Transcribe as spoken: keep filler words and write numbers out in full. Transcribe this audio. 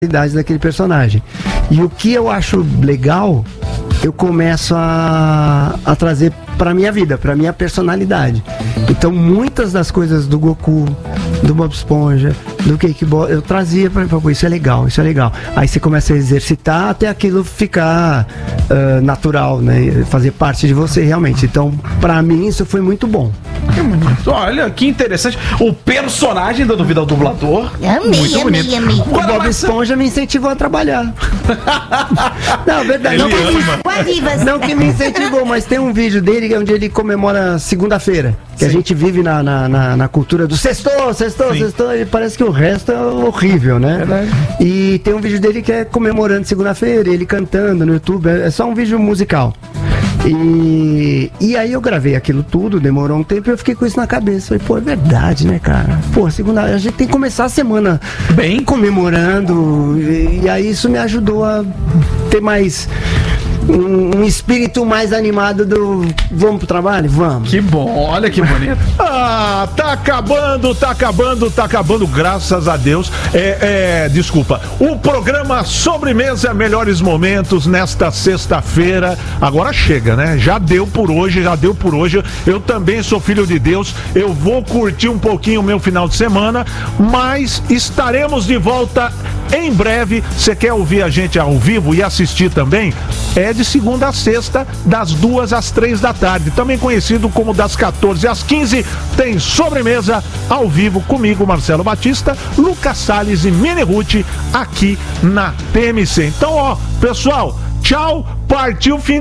idade daquele personagem. E o que eu acho legal, eu começo a, a trazer pra minha vida, pra minha personalidade. Então muitas das coisas do Goku, do Bob Esponja, do Cakeball, eu trazia pra mim, isso é legal, isso é legal. Aí você começa a exercitar até aquilo ficar uh, natural, né? Fazer parte de você realmente. Então, pra mim, isso foi muito bom. Que bonito. Olha, que interessante. O personagem dando vida ao dublador. Amei, muito amei, bonito. amei. O Bob Esponja me incentivou a trabalhar. Não, verdade. Não que, me, não que me incentivou, mas tem um vídeo dele onde ele comemora segunda-feira. Que Sim. a gente vive na, na, na, na cultura do sextou, sextou, Sim. sextou. E parece que o resto é horrível, né? Verdade. E tem um vídeo dele que é comemorando segunda-feira, ele cantando no YouTube. É só um vídeo musical. E, e aí eu gravei aquilo tudo, demorou um tempo e eu fiquei com isso na cabeça. Falei, pô, é verdade, né, cara? Pô, segunda, a gente tem que começar a semana bem comemorando. E, e aí isso me ajudou a ter mais um, um espírito mais animado do vamos pro trabalho? Vamos. Que bom, olha que bonito. Ah, tá acabando, tá acabando, tá acabando, graças a Deus. É, é, desculpa, o programa Sobremesa Melhores Momentos nesta sexta-feira, agora chega, né? Já deu por hoje, já deu por hoje. Eu também sou filho de Deus, eu vou curtir um pouquinho o meu final de semana, mas estaremos de volta em breve. Você quer ouvir a gente ao vivo e assistir também? É de segunda a sexta, das duas às três da tarde, também conhecido como das quatorze às quinze, tem Sobremesa ao vivo comigo, Marcelo Batista, Lucas Salles e Mini Ruth aqui na T M C. Então, ó, pessoal, tchau, partiu fim